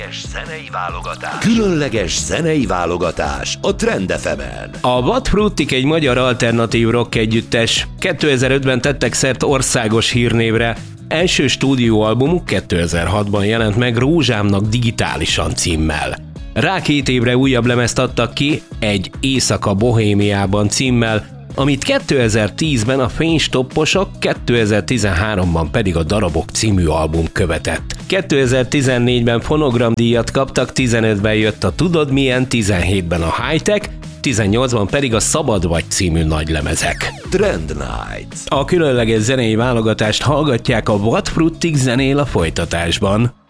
Különleges zenei válogatás a Trend FM-en. A Vad Fruttik egy magyar alternatív rock együttes. 2005-ben tettek szert országos hírnévre. Első stúdióalbumuk 2006-ban jelent meg Rózsámnak digitálisan címmel. Rá 2 évre újabb lemezt adtak ki, egy Éjszaka Bohémiában címmel, amit 2010-ben a Fénystopposok, 2013-ban pedig a Darabok című album követett. 2014-ben fonogramdíjat kaptak, 15-ben jött a Tudod milyen, 17-ben a High-Tech, 18-ban pedig a Szabad vagy című nagylemezek. Trend Night. A különleges zenei válogatást hallgatják, a Vad Fruttik zenél a folytatásban.